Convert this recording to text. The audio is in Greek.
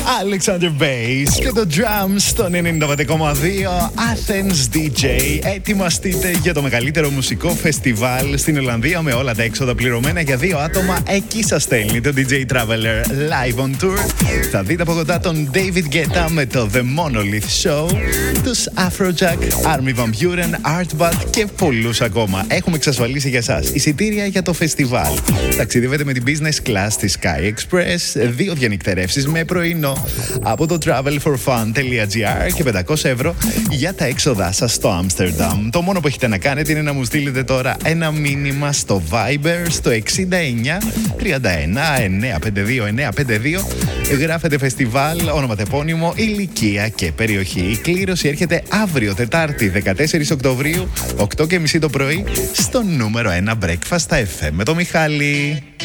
Alexander Bass και το Drums στο 95,2 Athens DJ. Ετοιμαστείτε για το μεγαλύτερο μουσικό φεστιβάλ στην Ολλανδία με όλα τα έξοδα πληρωμένα για 2 άτομα. Εκεί σας στέλνει το DJ Traveler live on tour. Θα δείτε από κοντά τον David Guetta με το The Monolith Show, τους Afrojack, Armin van Buuren, Artbat και πολλούς ακόμα. Έχουμε εξασφαλίσει για εσάς εισιτήρια για το φεστιβάλ. Ταξιδεύετε με την business class της Sky Express, 2 διανυκτερεύσεις με πρωινό από το travelforfun.gr και 500 ευρώ για τα έξοδά σας στο Άμστερνταμ. Το μόνο που έχετε να κάνετε είναι να μου στείλετε τώρα ένα μήνυμα στο Viber στο 69 31 952 952. Γράφετε φεστιβάλ, όνομα τεπώνυμο, ηλικία και περιοχή. Η κλήρωση έρχεται αύριο Τετάρτη 14 Οκτωβρίου 8:30 το πρωί στο νούμερο 1 Breakfast FM με το Μιχάλη.